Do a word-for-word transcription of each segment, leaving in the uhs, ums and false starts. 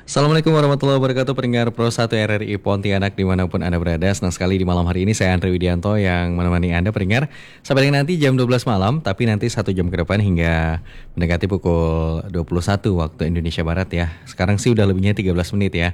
Assalamualaikum warahmatullahi wabarakatuh, pendengar Pro satu R R I Pontianak dimanapun Anda berada. Senang sekali di malam hari ini saya Andre Widianto yang menemani Anda pendengar sampai dengan nanti jam dua belas malam. Tapi nanti satu jam ke depan hingga mendekati pukul dua puluh satu waktu Indonesia Barat ya. Sekarang sih udah lebihnya tiga belas menit ya.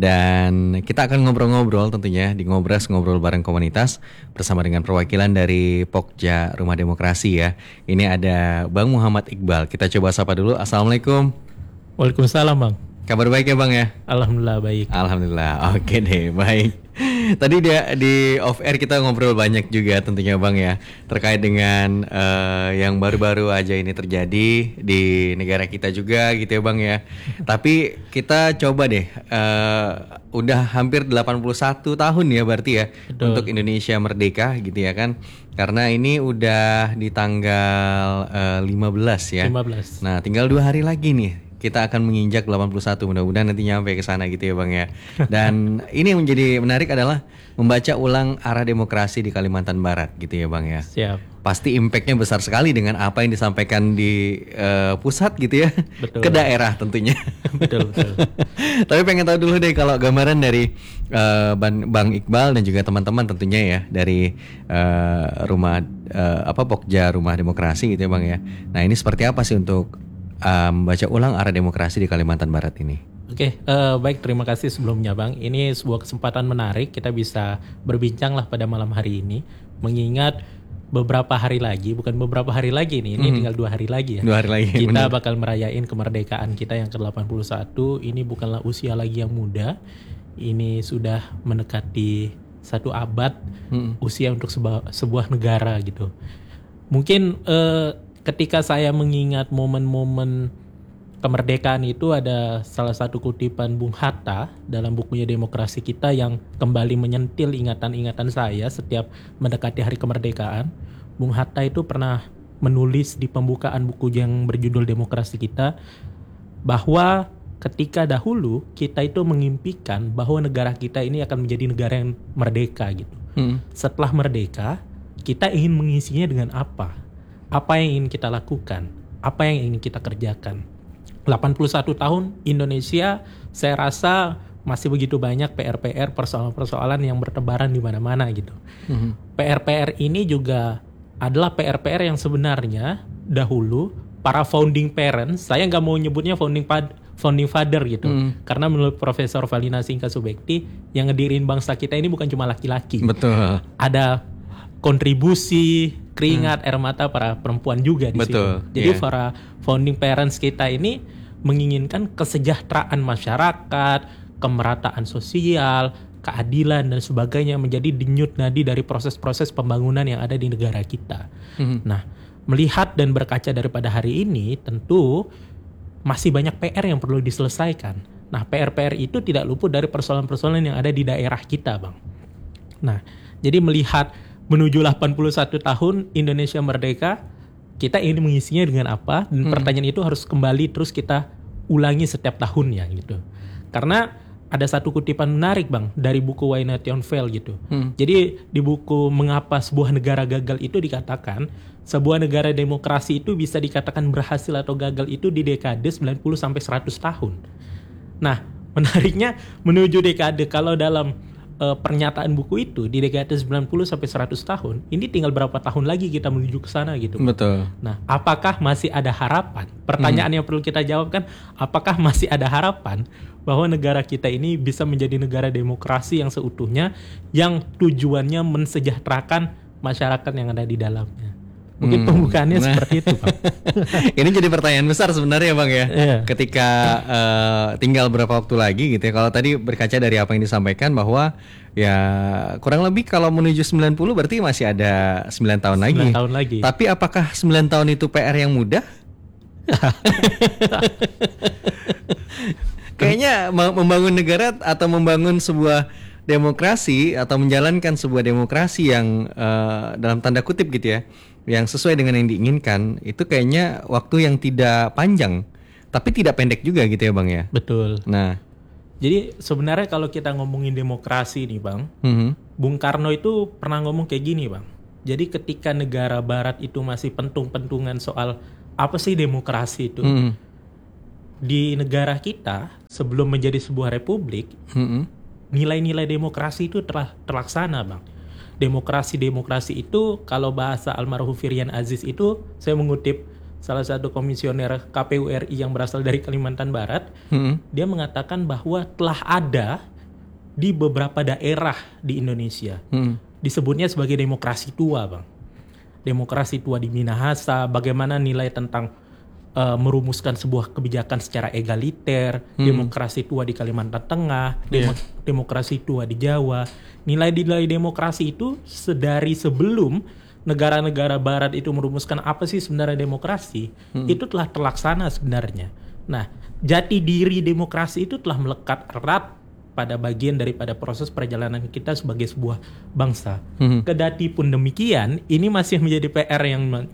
Dan kita akan ngobrol-ngobrol tentunya di Ngobras Ngobrol Bareng Komunitas bersama dengan perwakilan dari Pokja Rumah Demokrasi ya. Ini ada Bang Muhammad Iqbal. Kita coba sapa dulu. Assalamualaikum. Waalaikumsalam Bang. Kabar baik ya Bang ya? Alhamdulillah baik. Alhamdulillah, oke deh, baik. Tadi dia di off air kita ngobrol banyak juga tentunya Bang ya, terkait dengan uh, yang baru-baru aja ini terjadi di negara kita juga gitu ya Bang ya. Tapi kita coba deh, uh, udah hampir delapan puluh satu tahun ya berarti ya. Betul. Untuk Indonesia merdeka gitu ya kan. Karena ini udah di tanggal uh, lima belas ya. lima belas. Nah, tinggal dua hari lagi nih. Kita akan menginjak delapan puluh satu, mudah-mudahan nanti nyampe ke sana gitu ya Bang ya. Dan ini yang menjadi menarik adalah membaca ulang arah demokrasi di Kalimantan Barat gitu ya Bang ya. Siap. Pasti impactnya besar sekali dengan apa yang disampaikan di uh, pusat gitu ya. Betul. Ke daerah tentunya. Betul, betul. Tapi pengen tahu dulu deh kalau gambaran dari uh, Bang Iqbal dan juga teman-teman tentunya ya dari uh, rumah uh, apa Pokja Rumah Demokrasi gitu ya Bang ya. Nah, ini seperti apa sih untuk membaca um, ulang arah demokrasi di Kalimantan Barat ini? Oke, uh, baik, terima kasih sebelumnya Bang. Ini sebuah kesempatan menarik, kita bisa berbincang lah pada malam hari ini, mengingat beberapa hari lagi, bukan beberapa hari lagi nih, ini mm-hmm. tinggal dua hari lagi ya. Dua hari lagi. Kita bener. bakal merayain kemerdekaan kita yang ke delapan puluh satu. Ini bukanlah usia lagi yang muda, ini sudah mendekati satu abad mm-hmm. usia untuk sebuah, sebuah negara gitu. Mungkin uh, ketika saya mengingat momen-momen kemerdekaan itu ada salah satu kutipan Bung Hatta dalam bukunya Demokrasi Kita yang kembali menyentil ingatan-ingatan saya setiap mendekati hari kemerdekaan. Bung Hatta itu pernah menulis di pembukaan buku yang berjudul Demokrasi Kita bahwa ketika dahulu kita itu mengimpikan bahwa negara kita ini akan menjadi negara yang merdeka gitu. Hmm. Setelah merdeka, kita ingin mengisinya dengan apa? Apa yang ingin kita lakukan? Apa yang ingin kita kerjakan? delapan puluh satu tahun Indonesia, saya rasa masih begitu banyak P R P R, persoalan-persoalan yang bertebaran di mana-mana gitu. Mm-hmm. P R P R ini juga adalah P R P R yang sebenarnya dahulu para founding parents, saya nggak mau nyebutnya founding pad, founding father gitu, mm. karena menurut Profesor Valina Singka Subekti yang ngedirin bangsa kita ini bukan cuma laki-laki. Betul. Ada kontribusi keringat, hmm. air mata para perempuan juga di Betul, situ. Jadi yeah. para founding parents kita ini menginginkan kesejahteraan masyarakat, kemerataan sosial, keadilan dan sebagainya menjadi denyut nadi dari proses-proses pembangunan yang ada di negara kita. Hmm. Nah, melihat dan berkaca daripada hari ini, tentu masih banyak P R yang perlu diselesaikan. Nah, P R-P R itu tidak luput dari persoalan-persoalan yang ada di daerah kita, Bang. Nah, jadi melihat menuju delapan puluh satu tahun Indonesia merdeka, kita ingin mengisinya dengan apa? Dan hmm. pertanyaan itu harus kembali terus kita ulangi setiap tahunnya gitu. Karena ada satu kutipan menarik Bang dari buku Why Not Young Fail gitu. Hmm. Jadi di buku Mengapa Sebuah Negara Gagal itu dikatakan sebuah negara demokrasi itu bisa dikatakan berhasil atau gagal itu di dekade sembilan puluh sampai seratus tahun. Nah, menariknya menuju dekade kalau dalam Uh, pernyataan buku itu di dekade sembilan puluh sampai seratus tahun, ini tinggal berapa tahun lagi kita menuju ke sana gitu. Betul. Nah, apakah masih ada harapan? Pertanyaan hmm. yang perlu kita jawab kan, apakah masih ada harapan bahwa negara kita ini bisa menjadi negara demokrasi yang seutuhnya, yang tujuannya mensejahterakan masyarakat yang ada di dalamnya? Mungkin hmm. pembukaannya nah. seperti itu, Bang. Ini jadi pertanyaan besar sebenarnya, Bang ya. Yeah. Ketika uh, tinggal berapa waktu lagi gitu ya. Kalau tadi berkaca dari apa yang disampaikan bahwa ya kurang lebih kalau menuju sembilan puluh berarti masih ada sembilan tahun lagi. sembilan tahun lagi. Tapi apakah sembilan tahun itu P R yang mudah? Kayaknya membangun negara atau membangun sebuah demokrasi atau menjalankan sebuah demokrasi yang uh, dalam tanda kutip gitu ya, yang sesuai dengan yang diinginkan, itu kayaknya waktu yang tidak panjang, tapi tidak pendek juga gitu ya Bang ya. Betul. Nah, jadi sebenarnya kalau kita ngomongin demokrasi nih Bang, mm-hmm. Bung Karno itu pernah ngomong kayak gini Bang. Jadi ketika negara barat itu masih pentung-pentungan soal apa sih demokrasi itu, mm-hmm. di negara kita sebelum menjadi sebuah republik, Mm-mm. nilai-nilai demokrasi itu telah terlaksana, Bang. Demokrasi-demokrasi itu kalau bahasa almarhum Firian Aziz itu, saya mengutip salah satu komisioner K P U R I yang berasal dari Kalimantan Barat, Mm-mm. dia mengatakan bahwa telah ada di beberapa daerah di Indonesia. Mm-mm. Disebutnya sebagai demokrasi tua, Bang. Demokrasi tua di Minahasa, bagaimana nilai tentang uh, merumuskan sebuah kebijakan secara egaliter, Hmm. demokrasi tua di Kalimantan Tengah, demo- Yeah. demokrasi tua di Jawa. Nilai-nilai demokrasi itu sedari sebelum negara-negara barat itu merumuskan apa sih sebenarnya demokrasi, Hmm. itu telah terlaksana sebenarnya. Nah, jati diri demokrasi itu telah melekat erat pada bagian daripada proses perjalanan kita sebagai sebuah bangsa. Mhm. Kedati pun demikian, ini masih menjadi P R yang me-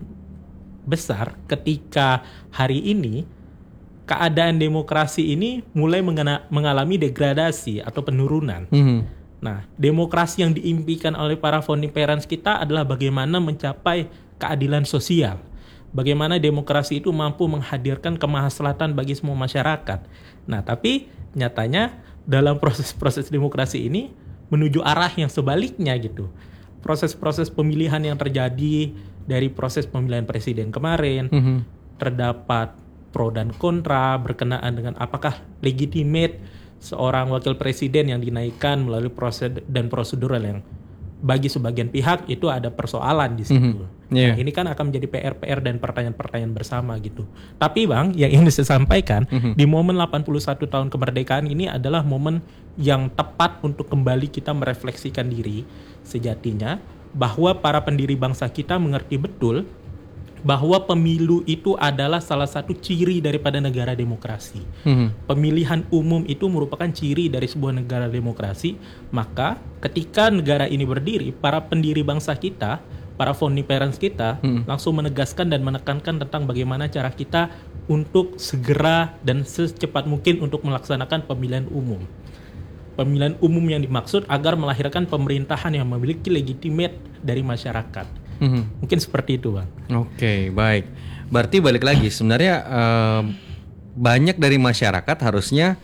besar ketika hari ini keadaan demokrasi ini mulai mengena- mengalami degradasi atau penurunan. Mhm. Nah, demokrasi yang diimpikan oleh para founding parents kita adalah bagaimana mencapai keadilan sosial. Bagaimana demokrasi itu mampu menghadirkan kemaslahatan bagi semua masyarakat. Nah, tapi nyatanya dalam proses-proses demokrasi ini menuju arah yang sebaliknya gitu. Proses-proses pemilihan yang terjadi dari proses pemilihan presiden kemarin, Mhm. terdapat pro dan kontra berkenaan dengan apakah legitimate seorang wakil presiden yang dinaikkan melalui proses dan prosedural yang bagi sebagian pihak itu ada persoalan di situ. Mhm. Yeah. Nah, ini kan akan menjadi P R-P R dan pertanyaan-pertanyaan bersama gitu. Tapi Bang, yang ingin saya sampaikan, Mhm. di momen delapan puluh satu tahun kemerdekaan ini adalah momen yang tepat untuk kembali kita merefleksikan diri sejatinya bahwa para pendiri bangsa kita mengerti betul bahwa pemilu itu adalah salah satu ciri daripada negara demokrasi. Mhm. Pemilihan umum itu merupakan ciri dari sebuah negara demokrasi. Maka ketika negara ini berdiri, para pendiri bangsa kita, para founding parents kita Hmm. langsung menegaskan dan menekankan tentang bagaimana cara kita untuk segera dan secepat mungkin untuk melaksanakan pemilihan umum. Pemilihan umum yang dimaksud agar melahirkan pemerintahan yang memiliki legitimate dari masyarakat. Mhm. Mungkin seperti itu, Bang. Oke, baik. Berarti balik lagi sebenarnya eh, banyak dari masyarakat harusnya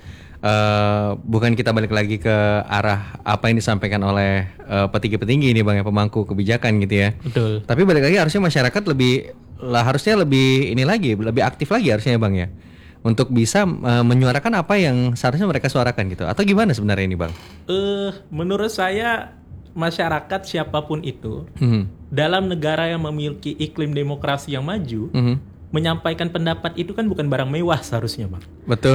eh, bukan kita balik lagi ke arah apa yang disampaikan oleh eh, petinggi-petinggi ini Bang ya, pemangku kebijakan gitu ya. Betul. Tapi balik lagi harusnya masyarakat lebih lah harusnya lebih ini lagi, lebih aktif lagi harusnya Bang ya. Untuk bisa eh, menyuarakan apa yang seharusnya mereka suarakan gitu. Atau gimana sebenarnya ini Bang? Eh, menurut saya masyarakat siapapun itu Mhm. dalam negara yang memiliki iklim demokrasi yang maju, Mhm. menyampaikan pendapat itu kan bukan barang mewah seharusnya, Bang. Betul.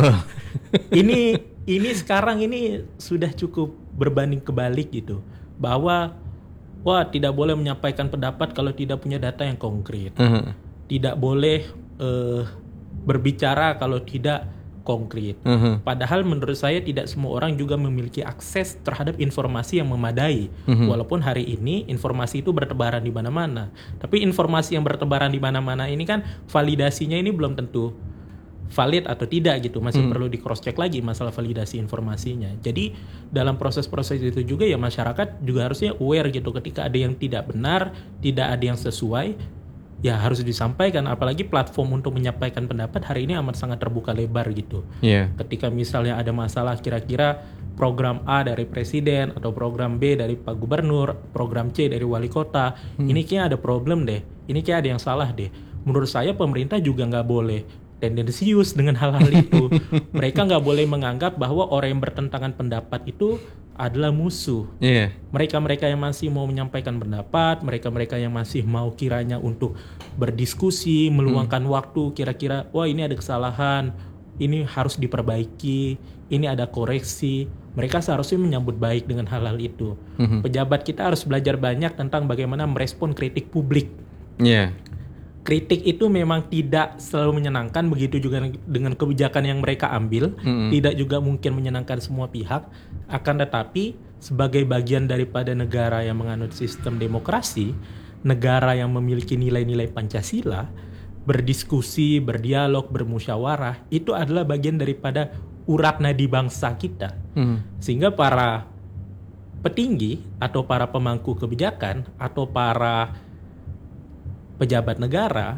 Ini ini sekarang ini sudah cukup berbanding kebalik gitu, bahwa wah tidak boleh menyampaikan pendapat kalau tidak punya data yang konkret, Mhm. tidak boleh eh, berbicara kalau tidak konkret. Mhm. Padahal menurut saya tidak semua orang juga memiliki akses terhadap informasi yang memadai. Mhm. Walaupun hari ini informasi itu bertebaran di mana-mana. Tapi informasi yang bertebaran di mana-mana ini kan validasinya ini belum tentu valid atau tidak gitu. Masih Hmm. perlu di cross check lagi masalah validasi informasinya. Jadi dalam proses-proses itu juga ya masyarakat juga harusnya aware gitu ketika ada yang tidak benar, tidak ada yang sesuai, ya harus disampaikan. Apalagi platform untuk menyampaikan pendapat hari ini amat sangat terbuka lebar gitu. Iya. Ketika misalnya ada masalah kira-kira program A dari presiden atau program B dari Pak Gubernur, program C dari wali kota, ini kayaknya ada problem deh, ini kayak ada yang salah deh. Menurut saya pemerintah juga nggak boleh tendensius dengan hal-hal itu. Mereka nggak boleh menganggap bahwa orang yang bertentangan pendapat itu adalah musuh. Iya. Mereka-mereka yang masih mau menyampaikan pendapat, mereka-mereka yang masih mau kiranya untuk berdiskusi, meluangkan waktu, kira-kira, wah ini ada kesalahan, ini harus diperbaiki, ini ada koreksi. Mereka seharusnya menyambut baik dengan hal-hal itu. Mhm. Pejabat kita harus belajar banyak tentang bagaimana merespon kritik publik. Iya. Kritik itu memang tidak selalu menyenangkan, begitu juga dengan kebijakan yang mereka ambil, Mm-mm. tidak juga mungkin menyenangkan semua pihak. Akan tetapi sebagai bagian daripada negara yang menganut sistem demokrasi, negara yang memiliki nilai-nilai Pancasila, berdiskusi, berdialog, bermusyawarah, itu adalah bagian daripada urat nadi bangsa kita. Mhm. Sehingga para petinggi atau para pemangku kebijakan atau para pejabat negara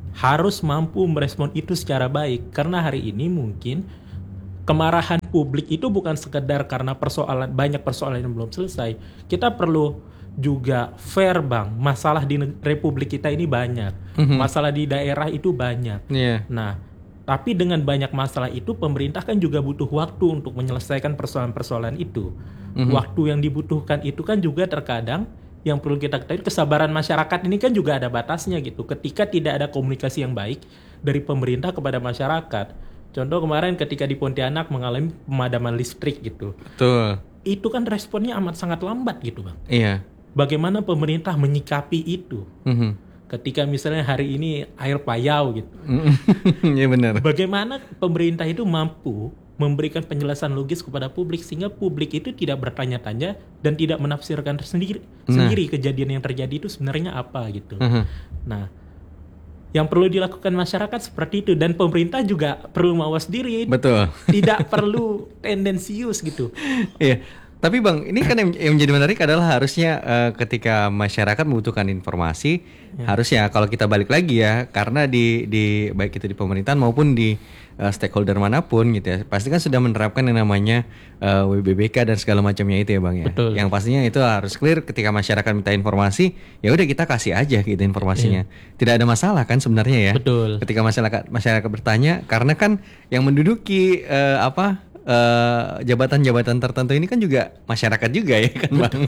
harus mampu merespon itu secara baik. Karena hari ini mungkin kemarahan publik itu bukan sekedar karena persoalan banyak persoalan yang belum selesai. Kita perlu juga fair, Bang. Masalah di Republik kita ini banyak. Mm-hmm. Masalah di daerah itu banyak. Yeah. Nah, tapi dengan banyak masalah itu pemerintah kan juga butuh waktu untuk menyelesaikan persoalan-persoalan itu. Mm-hmm. Waktu yang dibutuhkan itu kan juga terkadang yang perlu kita ketahui, kesabaran masyarakat ini kan juga ada batasnya gitu. Ketika tidak ada komunikasi yang baik dari pemerintah kepada masyarakat. Contoh kemarin ketika di Pontianak mengalami pemadaman listrik gitu. Betul. Itu kan responnya amat sangat lambat gitu, Bang. Iya. Bagaimana pemerintah menyikapi itu? Mm-hmm. Ketika misalnya hari ini air payau gitu. Iya benar. Bagaimana pemerintah itu mampu memberikan penjelasan logis kepada publik sehingga publik itu tidak bertanya-tanya dan tidak menafsirkan sendiri nah. sendiri kejadian yang terjadi itu sebenarnya apa gitu. Uh-huh. Nah, yang perlu dilakukan masyarakat seperti itu dan pemerintah juga perlu mawas diri. Betul. Tidak perlu tendensius gitu. Iya. Tapi Bang, ini kan yang, yang menjadi menarik adalah harusnya uh, ketika masyarakat membutuhkan informasi, ya. harusnya kalau kita balik lagi ya, karena di di baik itu di pemerintahan maupun di uh, stakeholder manapun gitu ya, pasti kan sudah menerapkan yang namanya uh, W B B K dan segala macamnya itu ya Bang ya. Betul. Yang pastinya itu harus clear ketika masyarakat minta informasi, ya udah kita kasih aja gitu informasinya. Ya. Tidak ada masalah kan sebenarnya ya. Betul. Ketika masyarakat masyarakat bertanya, karena kan yang menduduki uh, apa Uh, jabatan-jabatan tertentu ini kan juga masyarakat juga ya kan Bang.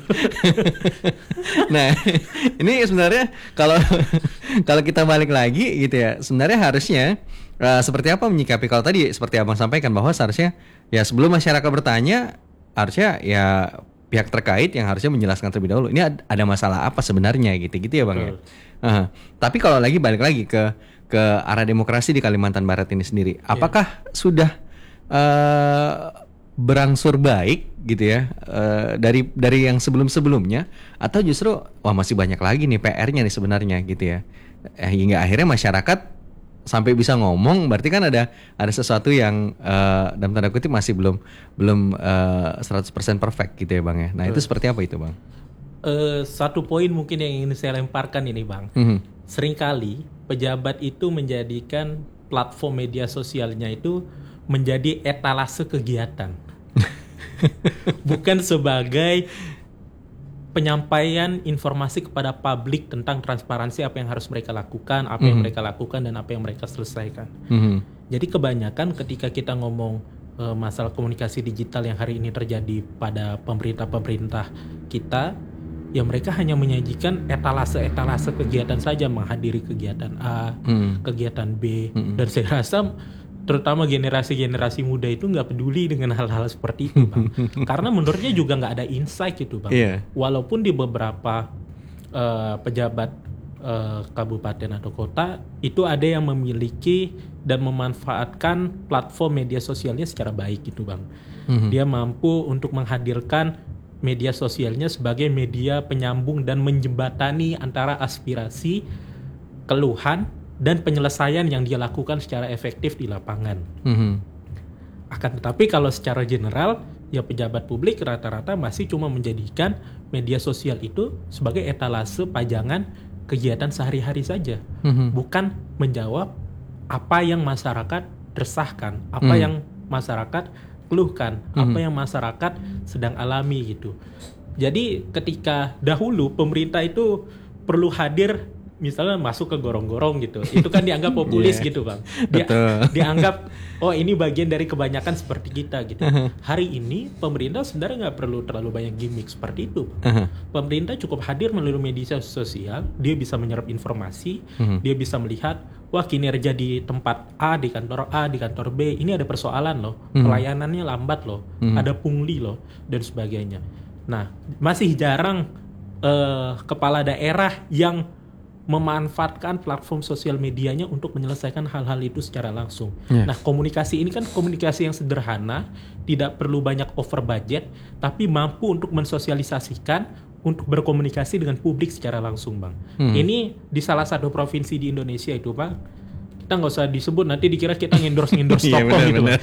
Nah ini sebenarnya kalau kalau kita balik lagi gitu ya, sebenarnya harusnya uh, seperti apa menyikapi, kalau tadi seperti Abang sampaikan bahwa seharusnya ya sebelum masyarakat bertanya harusnya ya pihak terkait yang harusnya menjelaskan terlebih dahulu ini ada masalah apa sebenarnya gitu-gitu ya Bang ya. Uh, tapi kalau lagi balik lagi ke ke arah demokrasi di Kalimantan Barat ini sendiri, apakah yeah. sudah Uh, berangsur baik gitu ya uh, dari dari yang sebelum-sebelumnya, atau justru wah masih banyak lagi nih P R-nya nih sebenarnya gitu ya, eh, hingga akhirnya masyarakat sampai bisa ngomong, berarti kan ada ada sesuatu yang uh, dalam tanda kutip masih belum belum uh, seratus persen perfect gitu ya Bang ya. Nah, uh. itu seperti apa itu Bang? Uh, satu poin mungkin yang ingin saya lemparkan ini Bang. Mm-hmm. Seringkali pejabat itu menjadikan platform media sosialnya itu menjadi etalase kegiatan. Bukan sebagai penyampaian informasi kepada publik tentang transparansi apa yang harus mereka lakukan, apa mm-hmm. yang mereka lakukan dan apa yang mereka selesaikan. Mm-hmm. Jadi kebanyakan ketika kita ngomong e, masalah komunikasi digital yang hari ini terjadi pada pemerintah-pemerintah kita, ya mereka hanya menyajikan etalase-etalase kegiatan saja, menghadiri kegiatan A, mm-hmm. kegiatan B, mm-hmm. dan saya rasa terutama generasi-generasi muda itu nggak peduli dengan hal-hal seperti itu Bang. Karena menurutnya juga nggak ada insight gitu Bang. Yeah. Walaupun di beberapa uh, pejabat uh, kabupaten atau kota itu ada yang memiliki dan memanfaatkan platform media sosialnya secara baik gitu Bang. Mm-hmm. Dia mampu untuk menghadirkan media sosialnya sebagai media penyambung dan menjembatani antara aspirasi, keluhan, dan penyelesaian yang dia lakukan secara efektif di lapangan. Mm-hmm. Akan tetapi kalau secara general, ya pejabat publik rata-rata masih cuma menjadikan media sosial itu sebagai etalase pajangan kegiatan sehari-hari saja. Mm-hmm. Bukan menjawab apa yang masyarakat resahkan, apa mm. yang masyarakat keluhkan, mm-hmm. apa yang masyarakat sedang alami gitu. Jadi ketika dahulu pemerintah itu perlu hadir, misalnya masuk ke gorong-gorong gitu, itu kan dianggap populis yeah. gitu Bang. Dia, dianggap oh ini bagian dari kebanyakan seperti kita gitu. Uh-huh. Hari ini pemerintah sebenarnya nggak perlu terlalu banyak gimmick seperti itu. Uh-huh. Pemerintah cukup hadir melalui media sosial, dia bisa menyerap informasi, uh-huh. dia bisa melihat wah kinerja di tempat A, di kantor A, di kantor B, ini ada persoalan loh, uh-huh. pelayanannya lambat loh, uh-huh. ada pungli loh dan sebagainya. Nah masih jarang uh, kepala daerah yang memanfaatkan platform sosial medianya untuk menyelesaikan hal-hal itu secara langsung. Yeah. Nah, komunikasi ini kan komunikasi yang sederhana, tidak perlu banyak over budget, tapi mampu untuk mensosialisasikan, untuk berkomunikasi dengan publik secara langsung, Bang. Hmm. Ini di salah satu provinsi di Indonesia itu, Bang. Kita nggak usah disebut, nanti dikira kita ngendorse-ngendorse tokoh gitu, Bang.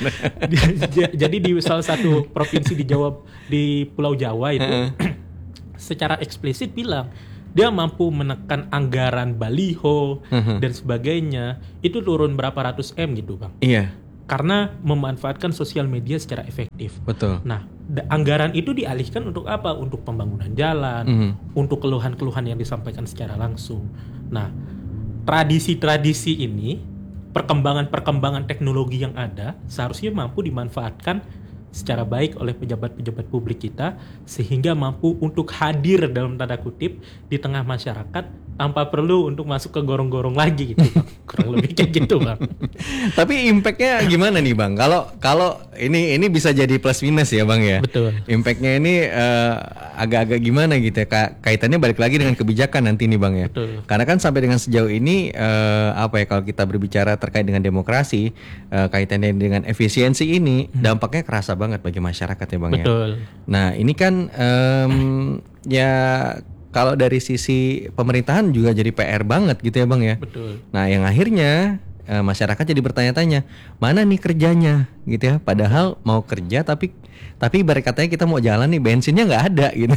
Jadi di salah satu provinsi di Jawa, di Pulau Jawa itu, uh-uh. secara eksplisit bilang, dia mampu menekan anggaran baliho Mhm. dan sebagainya, itu turun berapa ratus M gitu bang. Iya, Karena memanfaatkan sosial media secara efektif. betul. Nah, da- anggaran itu dialihkan untuk apa? Untuk pembangunan jalan, Mhm. untuk keluhan-keluhan yang disampaikan secara langsung. Nah, tradisi-tradisi ini, perkembangan-perkembangan teknologi yang ada, seharusnya mampu dimanfaatkan secara baik oleh pejabat-pejabat publik kita, sehingga mampu untuk hadir dalam tanda kutip di tengah masyarakat tanpa perlu untuk masuk ke gorong-gorong lagi gitu, Bang. Kurang lebih kayak gitu, Bang. Tapi impactnya gimana nih bang? Kalau kalau ini ini bisa jadi plus minus ya bang ya. Betul. Impactnya ini eh, agak-agak gimana gitu ya? Ka- Kaitannya balik lagi dengan kebijakan nanti nih bang ya. Betul. Karena kan sampai dengan sejauh ini eh, apa ya kalau kita berbicara terkait dengan demokrasi, eh, kaitannya dengan efisiensi ini dampaknya kerasa banget bagi masyarakat ya bang ya. Betul. Nah ini kan em, ya kalau dari sisi pemerintahan juga jadi P R banget gitu ya bang ya. Betul. Nah, yang akhirnya eh, masyarakat jadi bertanya-tanya, mana nih kerjanya gitu ya? Padahal mau kerja tapi tapi ibarat katanya kita mau jalan nih bensinnya nggak ada gitu.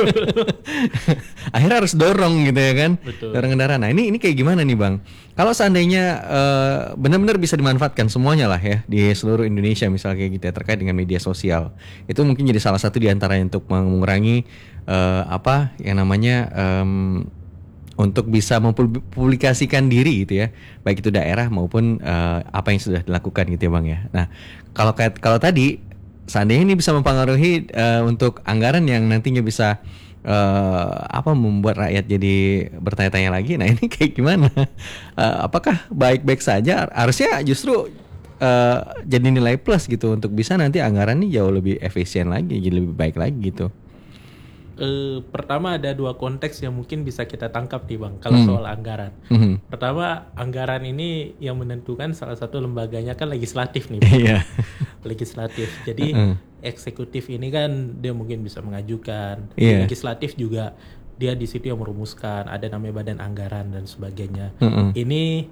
Akhirnya harus dorong gitu ya kan? Betul. Dorong kendaraan. Nah, ini ini kayak gimana nih, Bang? Kalau seandainya eh, benar-benar bisa dimanfaatkan semuanya lah ya di seluruh Indonesia misalnya kayak gitu ya terkait dengan media sosial. Itu mungkin jadi salah satu di antaranya untuk mengurangi eh, apa yang namanya em, untuk bisa mempublikasikan diri gitu ya, baik itu daerah maupun eh, apa yang sudah dilakukan gitu ya bang ya. Nah kalau kayak kalau tadi seandainya ini bisa mempengaruhi eh, untuk anggaran yang nantinya bisa eh, apa membuat rakyat jadi bertanya-tanya lagi. Nah ini kayak gimana? Eh, apakah baik-baik saja? Harusnya justru eh, jadi nilai plus gitu untuk bisa nanti anggaran ini jauh lebih efisien lagi, jadi lebih baik lagi gitu. Eh, pertama ada dua konteks yang mungkin bisa kita tangkap nih bang kalau Hmm. soal anggaran. Mhm. Pertama, anggaran ini yang menentukan salah satu lembaganya kan legislatif nih, Bang. Iya. Legislatif. Jadi Heeh. eksekutif ini kan dia mungkin bisa mengajukan. Iya. Legislatif juga dia di situ yang merumuskan, ada namanya badan anggaran dan sebagainya. Heeh. Ini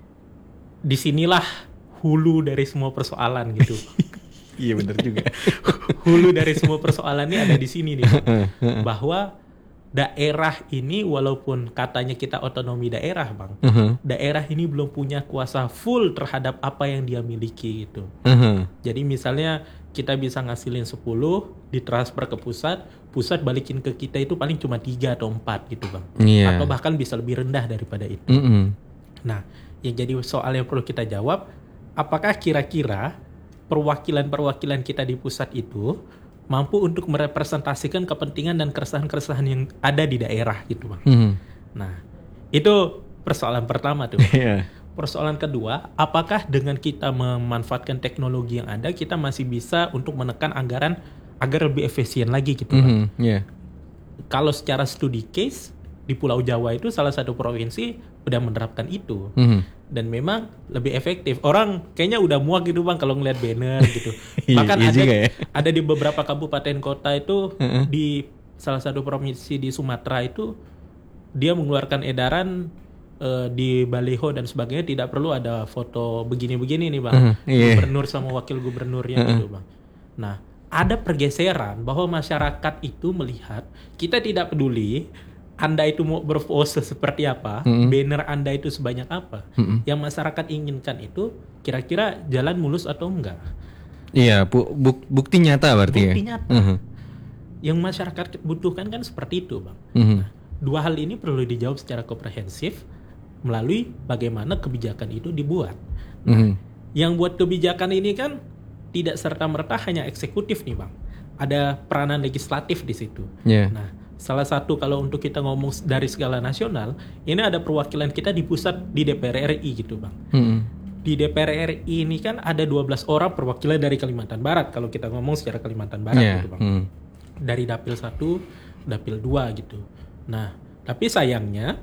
disinilah hulu dari semua persoalan gitu. Iya benar juga. Hulu dari semua persoalan ini ada di sini nih, Bang. Bahwa daerah ini walaupun katanya kita otonomi daerah, Bang. Mhm. Daerah ini belum punya kuasa full terhadap apa yang dia miliki gitu. Mhm. Jadi misalnya kita bisa ngasilin sepuluh, ditransfer ke pusat, pusat balikin ke kita itu paling cuma tiga atau empat gitu bang. Iya. Atau bahkan bisa lebih rendah daripada itu. Mhm. Nah, yang jadi soal yang perlu kita jawab, apakah kira-kira perwakilan-perwakilan kita di pusat itu mampu untuk merepresentasikan kepentingan dan keresahan-keresahan yang ada di daerah gitu bang. Mhm. Nah, itu persoalan pertama tuh. Iya. Persoalan kedua, apakah dengan kita memanfaatkan teknologi yang ada, kita masih bisa untuk menekan anggaran agar lebih efisien lagi gitu Bang. Mhm. Iya. Kalau secara studi case, di Pulau Jawa itu salah satu provinsi udah menerapkan itu. Mhm. Dan memang lebih efektif. Orang kayaknya udah muak gitu Bang kalau ngeliat banner gitu. Iya, Bahkan iya ada, juga ya. ada di beberapa kabupaten kota itu, Heeh. di salah satu provinsi di Sumatera itu, dia mengeluarkan edaran eh, di baliho dan sebagainya tidak perlu ada foto begini-begini nih bang, Uh-huh, iya. gubernur sama wakil gubernurnya gitu bang. Nah ada pergeseran bahwa masyarakat itu melihat kita tidak peduli Anda itu mau berpose seperti apa, Mm-mm. banner Anda itu sebanyak apa, Mm-mm. yang masyarakat inginkan itu kira-kira jalan mulus atau enggak. Iya, bu- buk- bukti nyata berarti ya. Bukti nyata. Mhm. Yang masyarakat butuhkan kan seperti itu bang. Mhm. Dua hal ini perlu dijawab secara komprehensif melalui bagaimana kebijakan itu dibuat. Mhm. Yang buat kebijakan ini kan tidak serta-merta hanya eksekutif nih bang. Ada peranan legislatif di situ. Iya. Nah, salah satu kalau untuk kita ngomong dari skala nasional, ini ada perwakilan kita di pusat di D P R R I gitu bang. Mhm. Di D P R R I ini kan ada dua belas orang perwakilan dari Kalimantan Barat kalau kita ngomong secara Kalimantan Barat Iya. gitu bang. Mhm. Dari dapil satu, dapil dua gitu. Nah, tapi sayangnya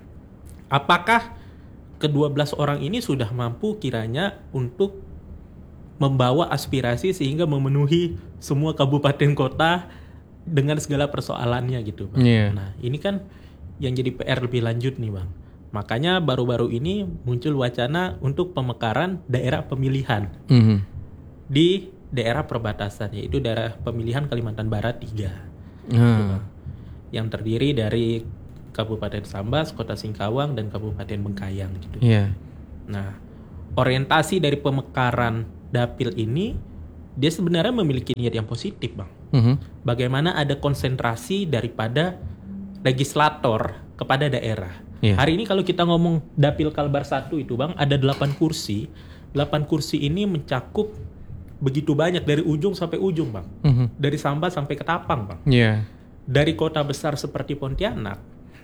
apakah kedua belas orang ini sudah mampu kiranya untuk membawa aspirasi sehingga memenuhi semua kabupaten kota dengan segala persoalannya gitu, Bang. Iya. Nah, ini kan yang jadi P R lebih lanjut nih, Bang. Makanya baru-baru ini muncul wacana untuk pemekaran daerah pemilihan Mhm. di daerah perbatasan, yaitu daerah pemilihan Kalimantan Barat tiga. Ah. Yang terdiri dari Kabupaten Sambas, Kota Singkawang, dan Kabupaten Bengkayang gitu. Iya. Nah, orientasi dari pemekaran dapil ini dia sebenarnya memiliki niat yang positif, Bang. Mhm. Bagaimana ada konsentrasi daripada legislator kepada daerah. Iya. Hari ini kalau kita ngomong dapil Kalbar satu itu, Bang, ada delapan kursi. delapan kursi ini mencakup begitu banyak dari ujung sampai ujung, Bang. Mhm. Dari Sambas sampai Ketapang, Bang. Iya. Dari kota besar seperti Pontianak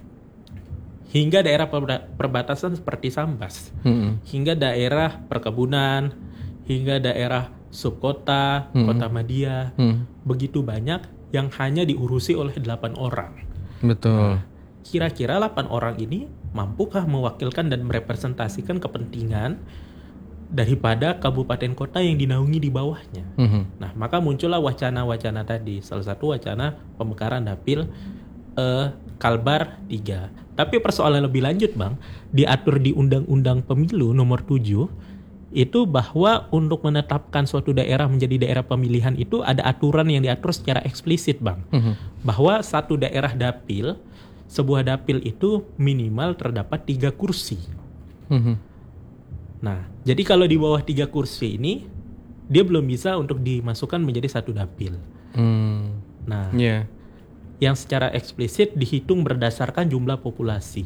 hingga daerah perba- perbatasan seperti Sambas, Mhm. hingga daerah perkebunan, hingga daerah subkota, Hmm. kota Madia, Mhm. begitu banyak yang hanya diurusi oleh delapan orang. Betul. Kira-kira delapan orang ini mampukah mewakilkan dan merepresentasikan kepentingan daripada kabupaten kota yang dinaungi di bawahnya? Mhm. Nah, maka muncullah wacana-wacana tadi. Salah satu wacana pemekaran dapil eh, Kalbar tiga. Tapi persoalan lebih lanjut, Bang, diatur di Undang-Undang Pemilu nomor tujuh itu bahwa untuk menetapkan suatu daerah menjadi daerah pemilihan itu ada aturan yang diatur secara eksplisit, Bang. Mhm. Bahwa satu daerah dapil, sebuah dapil itu minimal terdapat tiga kursi. Mhm. Nah, jadi kalau di bawah tiga kursi ini, dia belum bisa untuk dimasukkan menjadi satu dapil. Hmm. Nah, Iya. yang secara eksplisit dihitung berdasarkan jumlah populasi.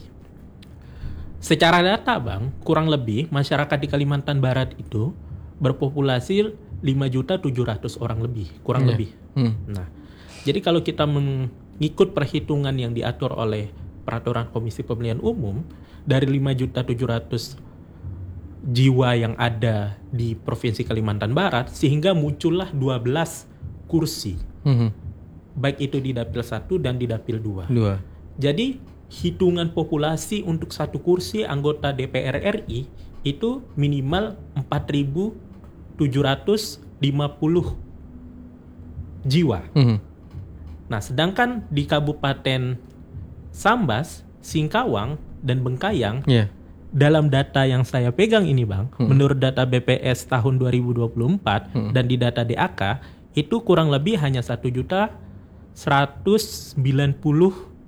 Secara data, Bang, kurang lebih masyarakat di Kalimantan Barat itu berpopulasi lima juta tujuh ratus orang lebih, kurang Iya. lebih. Hmm. Nah, jadi kalau kita mengikut perhitungan yang diatur oleh peraturan Komisi Pemilihan Umum, dari lima juta tujuh ratus jiwa yang ada di Provinsi Kalimantan Barat, sehingga muncullah dua belas kursi, Mhm. baik itu di dapil satu dan di dapil dua. Dua. Jadi hitungan populasi untuk satu kursi anggota D P R R I itu minimal empat ribu tujuh ratus lima puluh jiwa. Mhm. Nah, sedangkan di Kabupaten Sambas, Singkawang, dan Bengkayang, Iya. dalam data yang saya pegang ini, Bang, Hmm. menurut data B P S tahun dua ribu dua puluh empat Hmm. dan di data D A K, itu kurang lebih hanya satu juta seratus sembilan puluh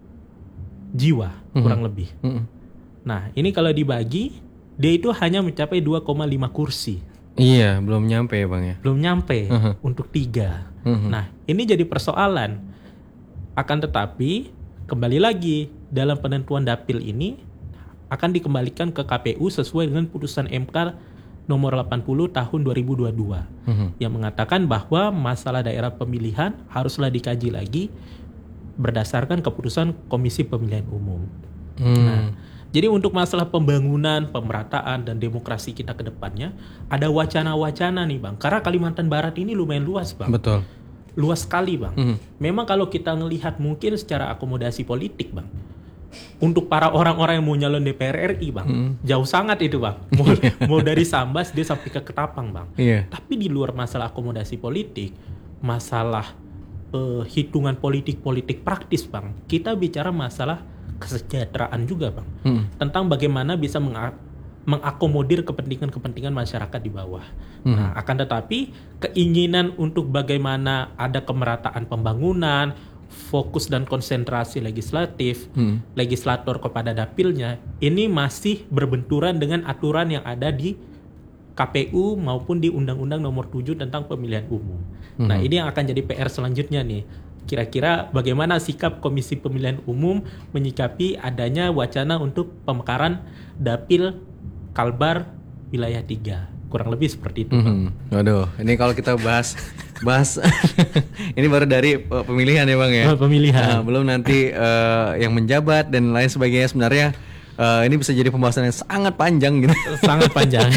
jiwa, kurang lebih. Mhm. Nah, ini kalau dibagi, dia itu hanya mencapai dua koma lima kursi. Iya, belum nyampe ya, Bang ya. Belum nyampe Mhm. untuk tiga. Mhm. Nah, ini jadi persoalan. Akan tetapi, kembali lagi, dalam penentuan dapil ini akan dikembalikan ke K P U sesuai dengan putusan M K nomor delapan puluh tahun dua ribu dua puluh dua Mhm. yang mengatakan bahwa masalah daerah pemilihan haruslah dikaji lagi berdasarkan keputusan Komisi Pemilihan Umum. Hmm. Nah, jadi untuk masalah pembangunan, pemerataan, dan demokrasi kita ke depannya, ada wacana-wacana nih, Bang. Karena Kalimantan Barat ini lumayan luas, Bang. Betul. Luas sekali, Bang. Mhm. Memang kalau kita ngelihat mungkin secara akomodasi politik, Bang, untuk para orang-orang yang mau nyalon D P R R I, Bang, Hmm. jauh sangat itu, Bang. Mau, mau dari Sambas dia sampai ke Ketapang, Bang. Iya. Tapi di luar masalah akomodasi politik, masalah eh, hitungan politik-politik praktis, Bang, kita bicara masalah kesejahteraan juga, Bang. Mhm. Tentang bagaimana bisa menga- mengakomodir kepentingan-kepentingan masyarakat di bawah. Mhm. Nah, akan tetapi keinginan untuk bagaimana ada kemerataan pembangunan, fokus dan konsentrasi legislatif, Mhm. legislator kepada dapilnya, ini masih berbenturan dengan aturan yang ada di K P U maupun di Undang-Undang Nomor tujuh tentang Pemilihan Umum. Nah, ini yang akan jadi P R selanjutnya nih. Kira-kira bagaimana sikap Komisi Pemilihan Umum menyikapi adanya wacana untuk pemekaran dapil Kalbar wilayah tiga. Kurang lebih seperti itu. Mhm. Waduh, ini kalau kita bahas bahas ini baru dari uh, pemilihan ya, Bang ya. Oh, pemilihan. Nah, belum nanti uh, yang menjabat dan lain sebagainya. Sebenarnya uh, ini bisa jadi pembahasan yang sangat panjang gitu. Sangat panjang.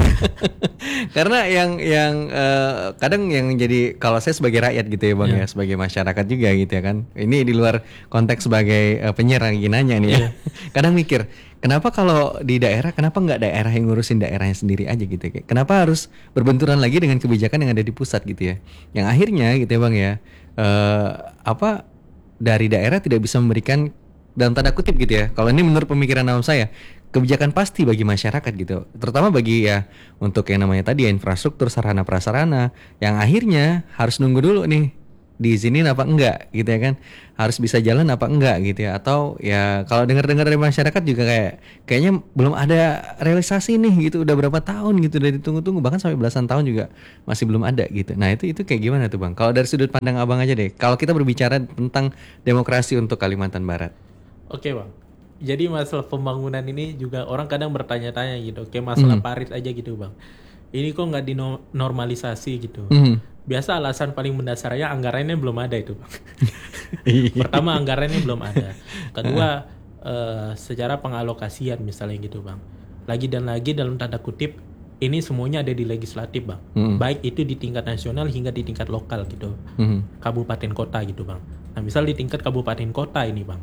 Karena yang yang uh, kadang yang jadi kalau saya sebagai rakyat gitu ya, Bang Yeah. ya, sebagai masyarakat juga gitu ya kan. Ini di luar konteks sebagai uh, penyiar lagi nanya nih ya. Yeah. Kadang mikir, kenapa kalau di daerah, kenapa nggak daerah yang ngurusin daerahnya sendiri aja gitu ya? Kenapa harus berbenturan lagi dengan kebijakan yang ada di pusat gitu ya? Yang akhirnya gitu ya, Bang ya, uh, apa dari daerah tidak bisa memberikan dalam tanda kutip gitu ya. Kalau ini menurut pemikiran awam saya, kebijakan pasti bagi masyarakat gitu. Terutama bagi ya untuk yang namanya tadi ya, infrastruktur, sarana prasarana yang akhirnya harus nunggu dulu nih diizinin apa enggak gitu ya kan, harus bisa jalan apa enggak gitu ya, atau ya kalau dengar-dengar dari masyarakat juga kayak kayaknya belum ada realisasi nih gitu, udah berapa tahun gitu udah ditunggu-tunggu, bahkan sampai belasan tahun juga masih belum ada gitu. Nah itu itu kayak gimana tuh Bang? Kalau dari sudut pandang Abang aja deh, kalau kita berbicara tentang demokrasi untuk Kalimantan Barat. Oke Bang, jadi masalah pembangunan ini juga orang kadang bertanya-tanya gitu, kayak masalah Mhm. parit aja gitu Bang. Ini kok nggak dinormalisasi gitu. Mhm. Biasa alasan paling mendasarnya anggarannya belum ada itu Bang. Iya. Pertama anggarannya belum ada. Kedua eh, secara pengalokasian misalnya gitu Bang. Lagi dan lagi dalam tanda kutip ini semuanya ada di legislatif Bang. Mhm. Baik itu di tingkat nasional hingga di tingkat lokal gitu. Mhm. Kabupaten kota gitu Bang. Nah misal di tingkat kabupaten kota ini Bang.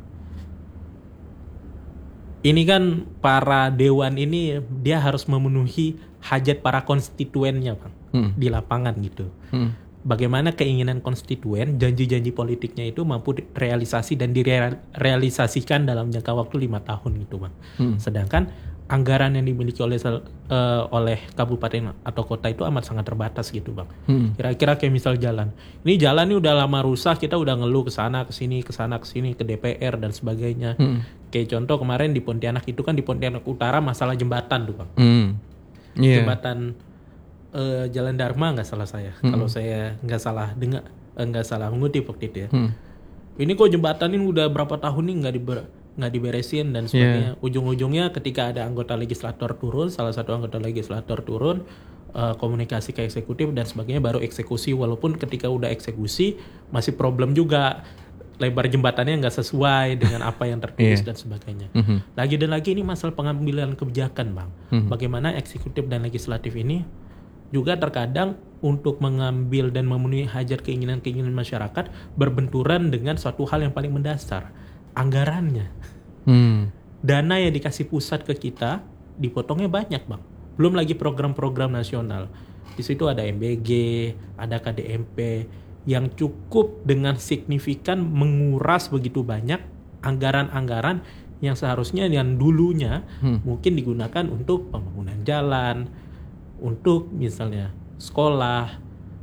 Ini kan para dewan ini dia harus memenuhi hajat para konstituennya Bang. Mhm. Di lapangan gitu. Mhm. Bagaimana keinginan konstituen, janji-janji politiknya itu mampu realisasi dan direalisasikan dalam jangka waktu lima tahun gitu Bang. Hmm. Sedangkan anggaran yang dimiliki oleh uh, oleh kabupaten atau kota itu amat sangat terbatas gitu Bang. Hmm. Kira-kira kayak misal jalan. Ini jalan ini udah lama rusak, kita udah ngeluh ke sana ke sini ke sana ke sini ke D P R dan sebagainya. Hmm. Kayak contoh kemarin di Pontianak itu kan di Pontianak Utara masalah jembatan tuh Bang. Hmm. Yeah. Jembatan uh, Jalan Dharma nggak salah saya. Hmm. Kalau saya nggak salah dengar uh, nggak salah mengutip waktu itu ya. Hmm. Ini kok jembatan ini udah berapa tahun nih nggak diber nggak diberesin dan sebagainya. Yeah. Ujung-ujungnya ketika ada anggota legislator turun, salah satu anggota legislator turun, uh, komunikasi ke eksekutif dan sebagainya, baru eksekusi. Walaupun ketika udah eksekusi masih problem juga, lebar jembatannya nggak sesuai dengan apa yang tertulis Yeah. dan sebagainya. Mhm. Lagi dan lagi ini masalah pengambilan kebijakan Bang. Mhm. Bagaimana eksekutif dan legislatif ini juga terkadang untuk mengambil dan memenuhi hajat keinginan-keinginan masyarakat berbenturan dengan suatu hal yang paling mendasar, anggarannya. Hmm. Dana yang dikasih pusat ke kita dipotongnya banyak Bang. Belum lagi program-program nasional. Di situ ada M B G, ada K D M P yang cukup dengan signifikan menguras begitu banyak anggaran-anggaran yang seharusnya yang dulunya Hmm. mungkin digunakan untuk pembangunan jalan, untuk misalnya sekolah,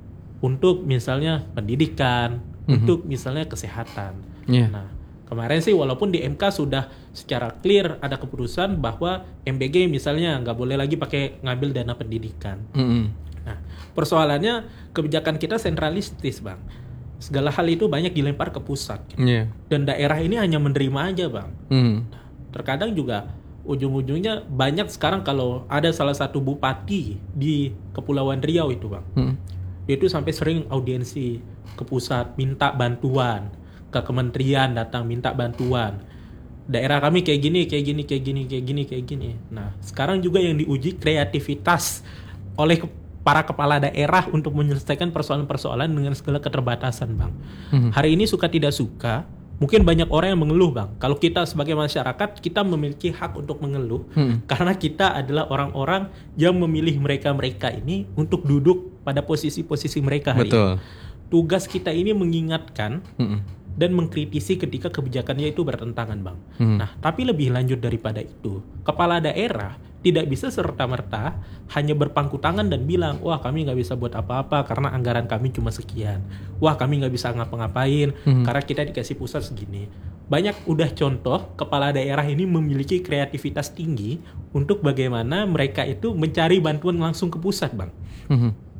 untuk misalnya pendidikan, Mhm. untuk misalnya kesehatan. Yeah. Nah, kemarin sih walaupun di M K sudah secara clear ada keputusan bahwa M B G misalnya nggak boleh lagi pakai ngambil dana pendidikan. Mhm. Nah, persoalannya kebijakan kita sentralistis Bang. Segala hal itu banyak dilempar ke pusat. Yeah. Dan daerah ini hanya menerima aja Bang. Hmm. Terkadang juga ujung-ujungnya banyak sekarang kalau ada salah satu bupati di Kepulauan Riau itu Bang. Hmm. Dia itu sampai sering audiensi ke pusat minta bantuan, ke kementerian datang minta bantuan. Daerah kami kayak gini, kayak gini, kayak gini, kayak gini, kayak gini. Nah, sekarang juga yang diuji kreativitas oleh ke- para kepala daerah untuk menyelesaikan persoalan-persoalan dengan segala keterbatasan Bang. Mhm. Hari ini suka tidak suka, mungkin banyak orang yang mengeluh Bang. Kalau kita sebagai masyarakat, kita memiliki hak untuk mengeluh. Hmm. Karena kita adalah orang-orang yang memilih mereka-mereka ini untuk duduk pada posisi-posisi mereka hari Betul. ini. Tugas kita ini mengingatkan Mhm. dan mengkritisi ketika kebijakannya itu bertentangan Bang. Hmm. Nah, tapi lebih lanjut daripada itu, kepala daerah tidak bisa serta-merta hanya berpangku tangan dan bilang, wah kami nggak bisa buat apa-apa karena anggaran kami cuma sekian. Wah kami nggak bisa ngapa-ngapain Mhm. karena kita dikasih pusat segini. Banyak udah contoh kepala daerah ini memiliki kreativitas tinggi untuk bagaimana mereka itu mencari bantuan langsung ke pusat Bang. Mhm.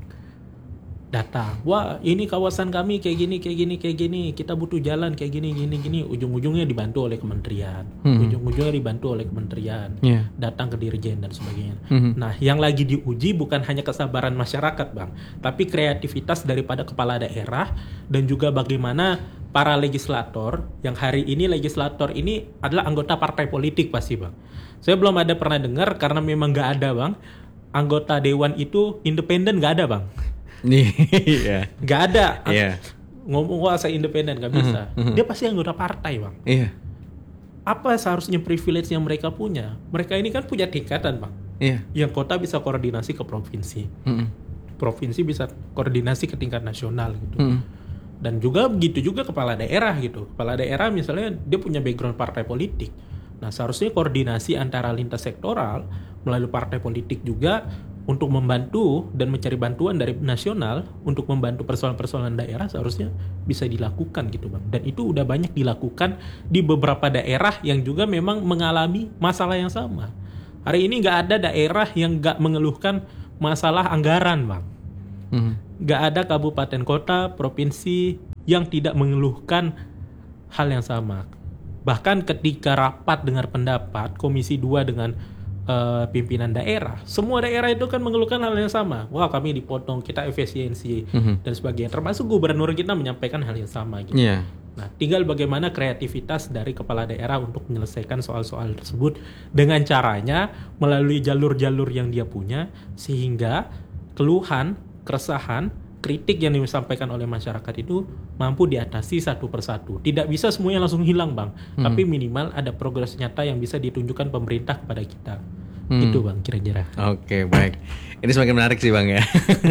Datang, wah ini kawasan kami kayak gini, kayak gini, kayak gini, kita butuh jalan kayak gini, gini, gini. Ujung-ujungnya dibantu oleh kementerian, Hmm. ujung-ujungnya dibantu oleh kementerian, Yeah. datang ke dirjen dan sebagainya. Mhm. Nah, yang lagi diuji bukan hanya kesabaran masyarakat, Bang, tapi kreativitas daripada kepala daerah dan juga bagaimana para legislator, yang hari ini legislator ini adalah anggota partai politik pasti, Bang. Saya belum ada pernah dengar karena memang nggak ada, Bang. Anggota dewan itu independen nggak ada, Bang. Iya. Nggak ada. Iya. Ngomong wah saya independen nggak bisa. Mhm, mhm. Dia pasti anggota partai, Bang. Iya. Apa seharusnya privilege yang mereka punya? Mereka ini kan punya tingkatan, Bang. Iya. Yang kota bisa koordinasi ke provinsi, Mhm. provinsi bisa koordinasi ke tingkat nasional gitu. Mhm. Dan juga begitu juga kepala daerah gitu. Kepala daerah misalnya dia punya background partai politik. Nah, seharusnya koordinasi antara lintas sektoral melalui partai politik juga untuk membantu dan mencari bantuan dari nasional untuk membantu persoalan-persoalan daerah seharusnya bisa dilakukan gitu Bang. Dan itu udah banyak dilakukan di beberapa daerah yang juga memang mengalami masalah yang sama. Hari ini nggak ada daerah yang nggak mengeluhkan masalah anggaran Bang. Hmm. Nggak ada kabupaten kota, provinsi yang tidak mengeluhkan hal yang sama. Bahkan ketika rapat dengar pendapat Komisi dua dengan Uh, pimpinan daerah, semua daerah itu kan mengeluhkan hal yang sama. Wah, kami dipotong, kita efisiensi mm-hmm. dan sebagainya. Termasuk gubernur kita menyampaikan hal yang sama gitu. Yeah. Nah, tinggal bagaimana kreativitas dari kepala daerah untuk menyelesaikan soal-soal tersebut dengan caranya melalui jalur-jalur yang dia punya, sehingga keluhan, keresahan, kritik yang disampaikan oleh masyarakat itu mampu diatasi satu persatu. Tidak bisa semuanya langsung hilang Bang, hmm. tapi minimal ada progres nyata yang bisa ditunjukkan pemerintah kepada kita. Hmm. Itu Bang kira-kira. Oke, baik. Ini semakin menarik sih Bang ya.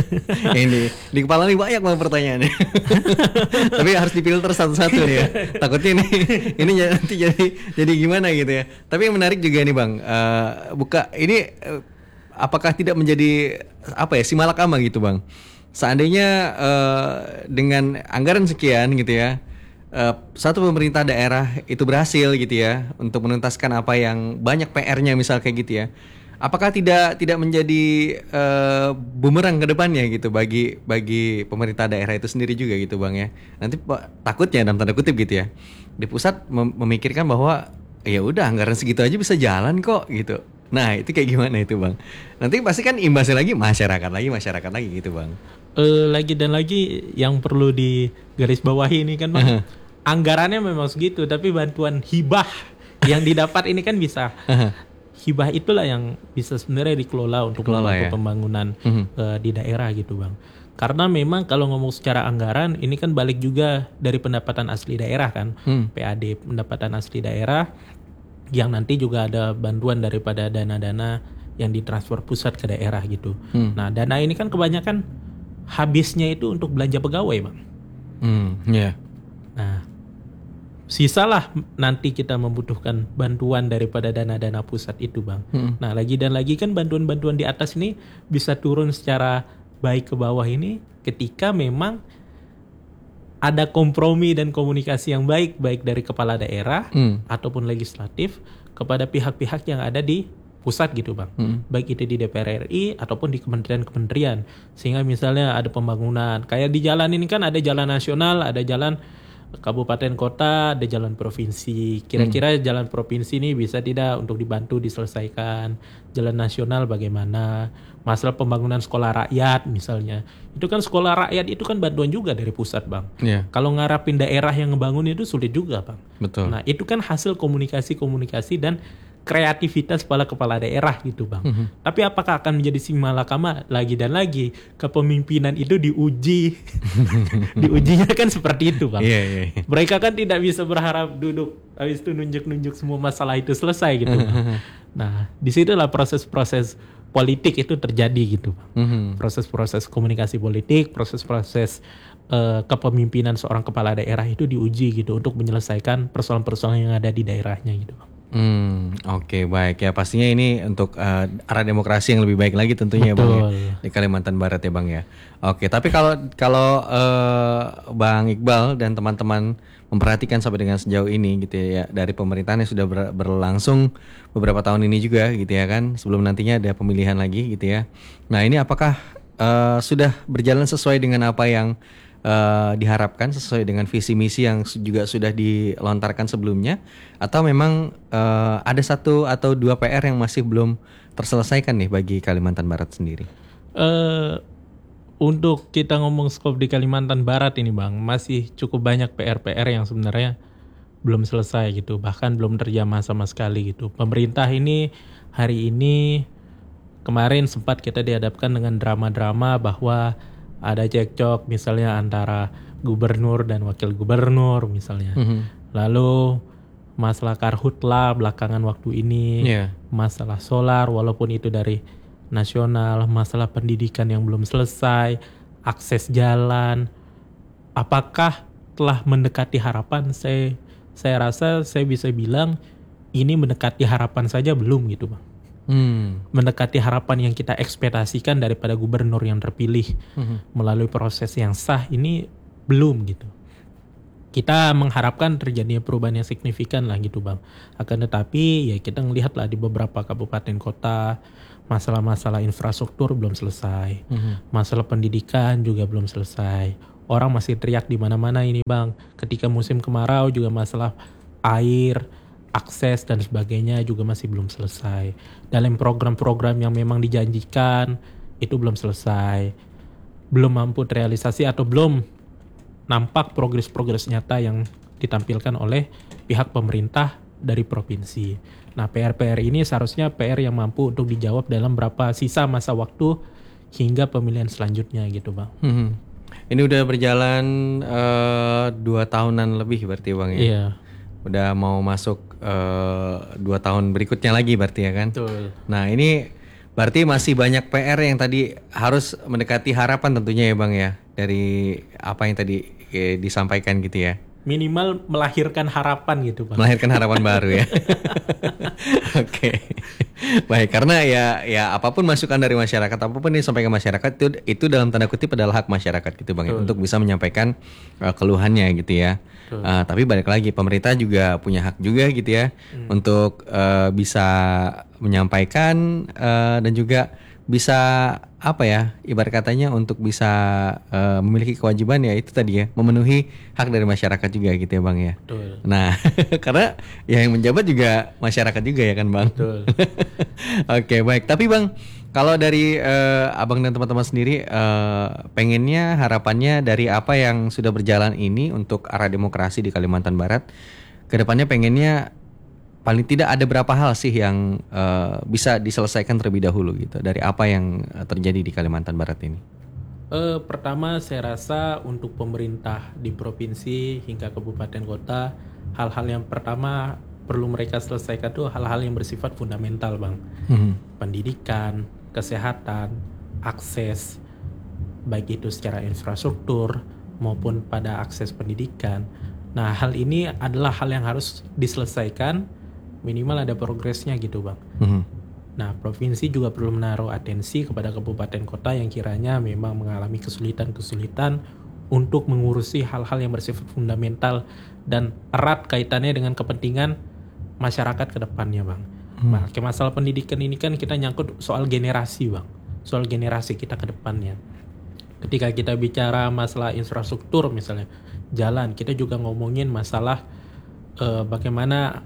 Ini di kepala nih banyak banget pertanyaannya. Tapi harus difilter satu-satu nih ya. Takutnya ini ini nanti jadi jadi gimana gitu ya. Tapi yang menarik juga nih Bang, uh, buka ini uh, apakah tidak menjadi apa ya, simalakama gitu Bang? Seandainya uh, dengan anggaran sekian gitu ya, uh, satu pemerintah daerah itu berhasil gitu ya untuk menuntaskan apa yang banyak P R-nya misal kayak gitu ya, apakah tidak tidak menjadi uh, bumerang ke depannya gitu bagi bagi pemerintah daerah itu sendiri juga gitu Bang ya? Nanti takutnya dalam tanda kutip gitu ya, di pusat mem- memikirkan bahwa ya udah anggaran segitu aja bisa jalan kok gitu. Nah itu kayak gimana itu Bang? Nanti pasti kan imbasnya lagi masyarakat lagi masyarakat lagi gitu Bang. Uh, lagi dan lagi yang perlu digarisbawahi ini kan Bang, uh-huh. anggarannya memang segitu, tapi bantuan hibah yang didapat ini kan bisa uh-huh. hibah itulah yang bisa sebenarnya dikelola untuk membantu ya? pembangunan uh-huh. uh, di daerah gitu Bang. Karena memang kalau ngomong secara anggaran ini kan balik juga dari pendapatan asli daerah kan, hmm. P A D pendapatan asli daerah yang nanti juga ada bantuan daripada dana-dana yang ditransfer pusat ke daerah gitu. Hmm. Nah dana ini kan kebanyakan habisnya itu untuk belanja pegawai Bang. Hmm, yeah. Nah, sisalah nanti kita membutuhkan bantuan daripada dana-dana pusat itu Bang. Hmm. Nah, lagi dan lagi kan bantuan-bantuan di atas ini bisa turun secara baik ke bawah ini ketika memang ada kompromi dan komunikasi yang baik baik dari kepala daerah hmm. ataupun legislatif kepada pihak-pihak yang ada di pusat gitu Bang, hmm. baik itu di D P R R I ataupun di kementerian-kementerian, sehingga misalnya ada pembangunan kayak di jalan ini kan ada jalan nasional, ada jalan kabupaten kota, ada jalan provinsi. Kira-kira hmm. jalan provinsi ini bisa tidak untuk dibantu diselesaikan, jalan nasional bagaimana, masalah pembangunan sekolah rakyat misalnya, itu kan sekolah rakyat itu kan bantuan juga dari pusat Bang. Yeah. Kalau ngarapin daerah yang ngebangun itu sulit juga Bang. Betul. Nah itu kan hasil komunikasi-komunikasi dan kreativitas kepala kepala daerah gitu Bang. Mm-hmm. Tapi apakah akan menjadi simalakama? Lagi dan lagi kepemimpinan itu diuji. Diujinya kan seperti itu Bang. Yeah, yeah, yeah. Mereka kan tidak bisa berharap duduk habis itu nunjuk-nunjuk semua masalah itu selesai gitu Bang. Nah disitulah proses-proses politik itu terjadi gitu Bang. Mm-hmm. Proses-proses komunikasi politik, proses-proses uh, kepemimpinan seorang kepala daerah itu diuji gitu untuk menyelesaikan persoalan-persoalan yang ada di daerahnya gitu Bang. Hmm, oke okay, baik ya, pastinya ini untuk uh, arah demokrasi yang lebih baik lagi tentunya. Betul. Bang ya, di Kalimantan Barat ya Bang ya. Oke, tapi kalau kalau uh, Bang Iqbal dan teman-teman memperhatikan sampai dengan sejauh ini gitu ya, dari pemerintahan yang sudah ber, berlangsung beberapa tahun ini juga gitu ya kan, sebelum nantinya ada pemilihan lagi gitu ya. Nah ini apakah uh, sudah berjalan sesuai dengan apa yang Uh, diharapkan, sesuai dengan visi misi yang juga sudah dilontarkan sebelumnya, atau memang uh, ada satu atau dua P R yang masih belum terselesaikan nih bagi Kalimantan Barat sendiri? Uh, untuk kita ngomong skop di Kalimantan Barat ini Bang, masih cukup banyak P R-P R yang sebenarnya belum selesai gitu, bahkan belum terjamah sama sekali gitu. Pemerintah ini hari ini kemarin sempat kita dihadapkan dengan drama-drama bahwa ada cekcok misalnya antara gubernur dan wakil gubernur misalnya. Mm-hmm. Lalu masalah karhutla belakangan waktu ini, yeah. masalah solar walaupun itu dari nasional, masalah pendidikan yang belum selesai, akses jalan. Apakah telah mendekati harapan? Saya saya rasa saya bisa bilang ini mendekati harapan saja belum gitu Bang. Hmm. Mendekati harapan yang kita ekspektasikan daripada gubernur yang terpilih hmm. melalui proses yang sah ini belum gitu. Kita mengharapkan terjadinya perubahan yang signifikan lah gitu Bang. Akan tetapi ya kita ngelihat lah di beberapa kabupaten kota masalah-masalah infrastruktur belum selesai. Mm-hmm. Masalah pendidikan juga belum selesai. Orang masih teriak di mana-mana ini Bang. Ketika musim kemarau juga masalah air, akses dan sebagainya juga masih belum selesai. Dalam program-program yang memang dijanjikan itu belum selesai. Belum mampu terrealisasi atau belum nampak progres-progres nyata yang ditampilkan oleh pihak pemerintah dari provinsi. Nah, P R-P R ini seharusnya P R yang mampu untuk dijawab dalam berapa sisa masa waktu hingga pemilihan selanjutnya gitu Bang. Hmm. Ini udah berjalan uh, dua tahunan lebih berarti Bang ya? Iya. Udah mau masuk uh, dua tahun berikutnya lagi berarti ya kan? Betul. Nah ini berarti masih banyak P R yang tadi harus mendekati harapan tentunya ya Bang ya? Dari apa yang tadi eh, disampaikan gitu ya. Minimal melahirkan harapan gitu Bang. Melahirkan harapan baru ya. Oke. Okay. Baik, karena ya ya apapun masukan dari masyarakat, apapun yang disampaikan masyarakat itu itu dalam tanda kutip adalah hak masyarakat gitu Bang ya, untuk bisa menyampaikan uh, keluhannya gitu ya. Uh, tapi balik lagi pemerintah juga punya hak juga gitu ya hmm. untuk uh, bisa menyampaikan uh, dan juga bisa apa ya ibarat katanya untuk bisa uh, memiliki kewajiban ya itu tadi ya memenuhi hak dari masyarakat juga gitu ya Bang ya. Betul. Nah karena ya yang menjabat juga masyarakat juga ya kan Bang. Betul. Oke baik, tapi Bang kalau dari uh, Abang dan teman-teman sendiri uh, pengennya harapannya dari apa yang sudah berjalan ini untuk arah demokrasi di Kalimantan Barat, kedepannya pengennya paling tidak ada berapa hal sih yang uh, bisa diselesaikan terlebih dahulu gitu dari apa yang terjadi di Kalimantan Barat ini? Uh, pertama saya rasa untuk pemerintah di provinsi hingga kabupaten kota, hal-hal yang pertama perlu mereka selesaikan tuh hal-hal yang bersifat fundamental Bang. Hmm. Pendidikan, kesehatan, akses, baik itu secara infrastruktur maupun pada akses pendidikan. Nah hal ini adalah hal yang harus diselesaikan, minimal ada progresnya gitu Bang. Mm-hmm. Nah provinsi juga perlu menaruh atensi kepada kabupaten kota yang kiranya memang mengalami kesulitan-kesulitan untuk mengurusi hal-hal yang bersifat fundamental dan erat kaitannya dengan kepentingan masyarakat ke depannya Bang. Mm. Nah, masalah pendidikan ini kan kita nyangkut soal generasi Bang, soal generasi kita ke depannya. Ketika kita bicara masalah infrastruktur misalnya jalan, kita juga ngomongin masalah uh, bagaimana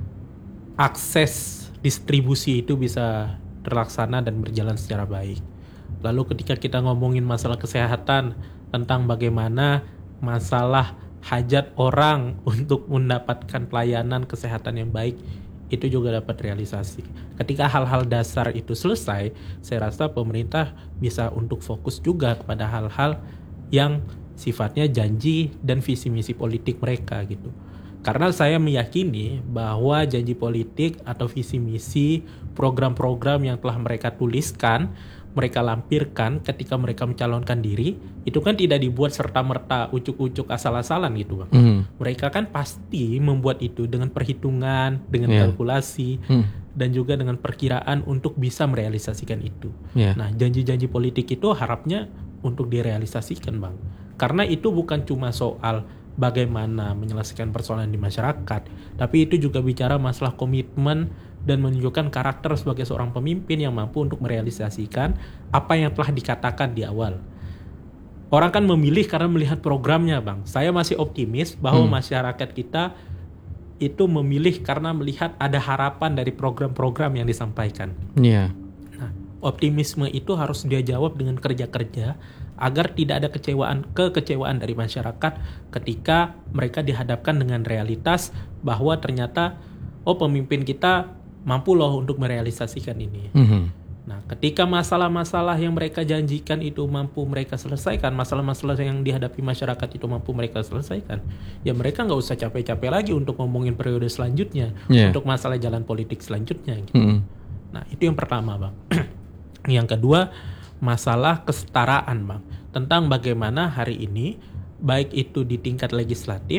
akses distribusi itu bisa terlaksana dan berjalan secara baik. Lalu ketika kita ngomongin masalah kesehatan, tentang bagaimana masalah hajat orang untuk mendapatkan pelayanan kesehatan yang baik itu juga dapat realisasi. Ketika hal-hal dasar itu selesai, saya rasa pemerintah bisa untuk fokus juga kepada hal-hal yang sifatnya janji dan visi misi politik mereka gitu. Karena saya meyakini bahwa janji politik atau visi misi, program-program yang telah mereka tuliskan, mereka lampirkan ketika mereka mencalonkan diri, itu kan tidak dibuat serta-merta ucuk-ucuk asal-asalan gitu Bang. Mm. Mereka kan pasti membuat itu dengan perhitungan, dengan yeah. kalkulasi, mm. dan juga dengan perkiraan untuk bisa merealisasikan itu. Yeah. Nah janji-janji politik itu harapnya untuk direalisasikan Bang. Karena itu bukan cuma soal bagaimana menyelesaikan persoalan di masyarakat, tapi itu juga bicara masalah komitmen dan menunjukkan karakter sebagai seorang pemimpin yang mampu untuk merealisasikan apa yang telah dikatakan di awal. Orang kan memilih karena melihat programnya Bang. Saya masih optimis bahwa hmm. masyarakat kita itu memilih karena melihat ada harapan dari program-program yang disampaikan. Iya. Yeah. Nah, optimisme itu harus dia jawab dengan kerja-kerja agar tidak ada kecewaan kekecewaan dari masyarakat ketika mereka dihadapkan dengan realitas bahwa ternyata oh pemimpin kita mampu loh untuk merealisasikan ini. Mm-hmm. Nah, ketika masalah-masalah yang mereka janjikan itu mampu mereka selesaikan, masalah-masalah yang dihadapi masyarakat itu mampu mereka selesaikan, ya mereka nggak usah capek-capek lagi untuk ngomongin periode selanjutnya, yeah. untuk masalah jalan politik selanjutnya. Gitu. Mm-hmm. Nah, itu yang pertama Bang. Yang kedua, masalah kesetaraan Bang, tentang bagaimana hari ini baik itu di tingkat legislatif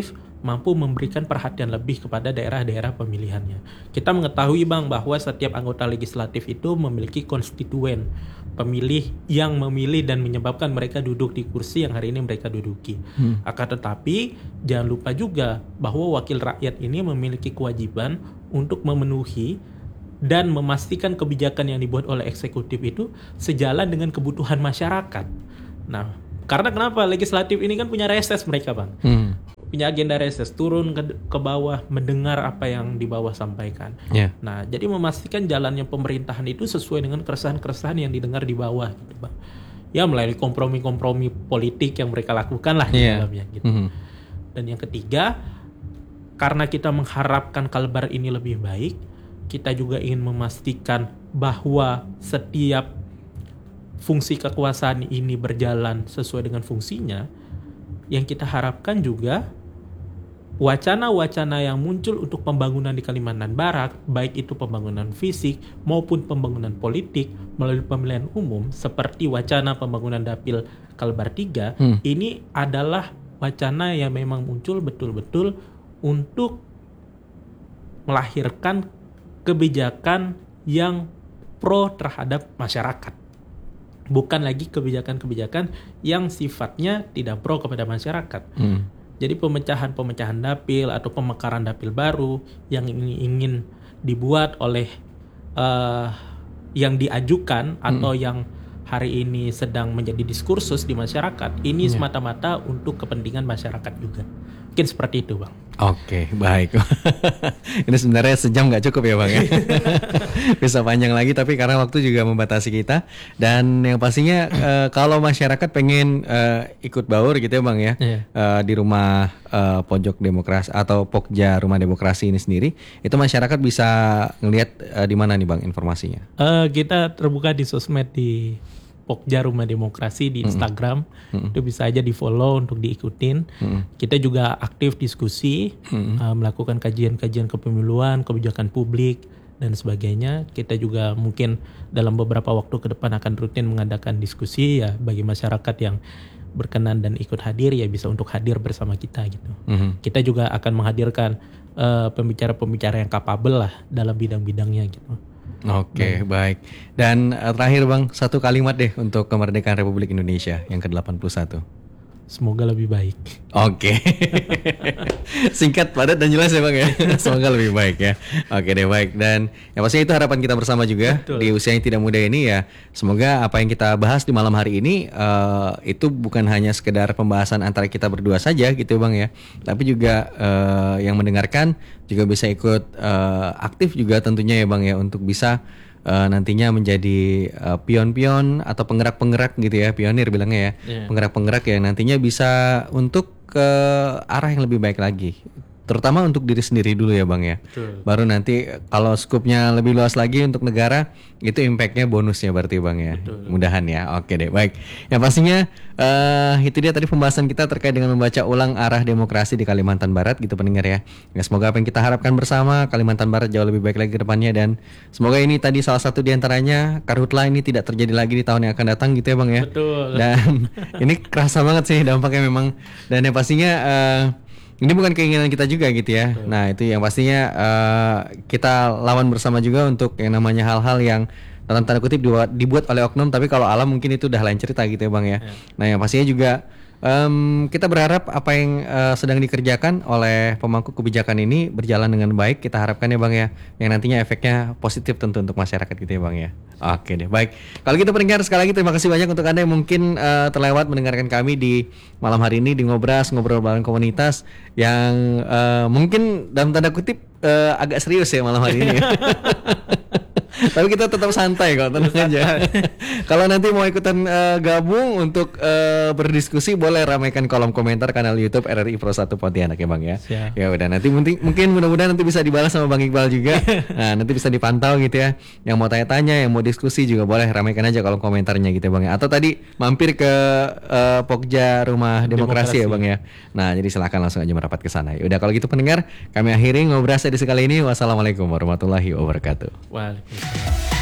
mampu memberikan perhatian lebih kepada daerah-daerah pemilihannya. Kita mengetahui Bang bahwa setiap anggota legislatif itu memiliki konstituen, pemilih yang memilih dan menyebabkan mereka duduk di kursi yang hari ini mereka duduki. Hmm. Akan tetapi jangan lupa juga bahwa wakil rakyat ini memiliki kewajiban untuk memenuhi dan memastikan kebijakan yang dibuat oleh eksekutif itu sejalan dengan kebutuhan masyarakat. Nah, karena kenapa? Legislatif ini kan punya reses mereka Bang. Hmm. Punya agenda reses, turun ke, ke bawah, mendengar apa yang di bawah sampaikan. Yeah. Nah, jadi memastikan jalannya pemerintahan itu sesuai dengan keresahan-keresahan yang didengar di bawah gitu Bang. Ya melalui kompromi-kompromi politik yang mereka lakukan lah di yeah. dalamnya gitu. Mm-hmm. Dan yang ketiga, karena kita mengharapkan Kalbar ini lebih baik, kita juga ingin memastikan bahwa setiap fungsi kekuasaan ini berjalan sesuai dengan fungsinya. Yang kita harapkan juga wacana-wacana yang muncul untuk pembangunan di Kalimantan Barat, baik itu pembangunan fisik maupun pembangunan politik melalui pemilihan umum, seperti wacana pembangunan dapil Kalbar tiga, hmm. ini adalah wacana yang memang muncul betul-betul untuk melahirkan kebijakan yang pro terhadap masyarakat. Bukan lagi kebijakan-kebijakan yang sifatnya tidak pro kepada masyarakat. Hmm. Jadi pemecahan-pemecahan dapil atau pemekaran dapil baru yang ingin dibuat oleh uh, yang diajukan atau hmm. yang hari ini sedang menjadi diskursus di masyarakat, ini yeah. semata-mata untuk kepentingan masyarakat juga. Mungkin seperti itu Bang. Oke, baik. Ini sebenarnya sejam nggak cukup ya Bang ya. Bisa panjang lagi, tapi karena waktu juga membatasi kita. Dan yang pastinya uh, kalau masyarakat pengen uh, ikut baur gitu ya Bang ya, yeah. uh, di rumah uh, pojok demokrasi atau Pokja Rumah Demokrasi ini sendiri, itu masyarakat bisa ngelihat uh, di mana nih Bang informasinya? Uh, kita terbuka di sosmed di Pokja Rumah Demokrasi di Instagram, mm-hmm. itu bisa aja di follow untuk diikutin. Mm-hmm. Kita juga aktif diskusi, mm-hmm. uh, melakukan kajian-kajian kepemiluan, kebijakan publik dan sebagainya. Kita juga mungkin dalam beberapa waktu ke depan akan rutin mengadakan diskusi ya bagi masyarakat yang berkenan dan ikut hadir ya bisa untuk hadir bersama kita gitu. Mm-hmm. Kita juga akan menghadirkan uh, pembicara-pembicara yang kapabel lah dalam bidang-bidangnya gitu. Oke, okay, baik. Dan uh, terakhir Bang, satu kalimat deh untuk kemerdekaan Republik Indonesia yang ke delapan puluh satu. Semoga lebih baik. Oke. Okay. Singkat, padat dan jelas ya Bang ya. Semoga lebih baik ya. Oke okay deh, baik. Dan yang pastinya itu harapan kita bersama juga. Betul. Di usia yang tidak muda ini ya. Semoga apa yang kita bahas di malam hari ini uh, itu bukan hanya sekedar pembahasan antara kita berdua saja gitu Bang ya. Tapi juga uh, yang mendengarkan juga bisa ikut uh, aktif juga tentunya ya Bang ya, untuk bisa Uh, nantinya menjadi uh, pion-pion atau penggerak-penggerak gitu ya, pionir bilangnya ya, yeah. penggerak-penggerak yang nantinya bisa untuk ke arah yang lebih baik lagi, terutama untuk diri sendiri dulu ya Bang ya. Betul. Baru nanti kalau skupnya lebih luas lagi untuk negara, itu impactnya bonusnya berarti Bang ya. Betul. Mudahan ya. Oke deh, baik. Yang pastinya uh, itu dia tadi pembahasan kita terkait dengan membaca ulang arah demokrasi di Kalimantan Barat gitu pendengar ya. Ya semoga apa yang kita harapkan bersama Kalimantan Barat jauh lebih baik lagi ke depannya, dan semoga ini tadi salah satu diantaranya karhutlah ini tidak terjadi lagi di tahun yang akan datang gitu ya Bang ya. Betul. Dan ini kerasa banget sih dampaknya memang, dan yang pastinya uh, ini bukan keinginan kita juga gitu ya. Betul. Nah itu yang pastinya uh, kita lawan bersama juga untuk yang namanya hal-hal yang dalam tanda kutip dibuat, dibuat oleh oknum, tapi kalau alam mungkin itu udah lain cerita gitu ya Bang ya. Ya. Nah yang pastinya juga um, kita berharap apa yang uh, sedang dikerjakan oleh pemangku kebijakan ini berjalan dengan baik. Kita harapkan ya Bang ya, yang nantinya efeknya positif tentu untuk masyarakat gitu ya Bang ya. Oke deh, baik. Kalau gitu pendengar, sekali lagi terima kasih banyak untuk Anda yang mungkin uh, terlewat mendengarkan kami di malam hari ini di Ngobras, Ngobrol Bareng Komunitas yang uh, mungkin dalam tanda kutip uh, agak serius ya malam hari ini. Tapi kita tetap santai kok, tenang aja. Kalau nanti mau ikutan uh, gabung untuk uh, berdiskusi, boleh ramaikan kolom komentar kanal YouTube R R I Pro satu Pontianak ya Bang ya. Siap. Ya udah, nanti mungkin mungkin mudah-mudahan nanti bisa dibalas sama Bang Iqbal juga. Nah, nanti bisa dipantau gitu ya. Yang mau tanya-tanya, yang mau diskusi juga boleh ramaikan aja kolom komentarnya gitu ya Bang ya. Atau tadi mampir ke uh, Pokja Rumah Demokrasi, Demokrasi ya Bang ya. Nah, jadi silakan langsung aja merapat ke sana. Ya udah, kalau gitu pendengar, kami akhiri Ngobras edisi kali ini. Wassalamualaikum warahmatullahi wabarakatuh. Waalaikumsalam.